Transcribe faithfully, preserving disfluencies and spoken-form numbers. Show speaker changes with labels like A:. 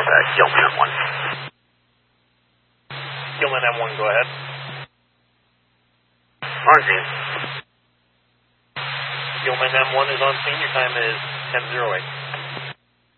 A: Uh, Gilman M one.
B: Gilman M one, go ahead.
A: On scene.
B: Gilman M one is on scene. Your time is ten oh eight.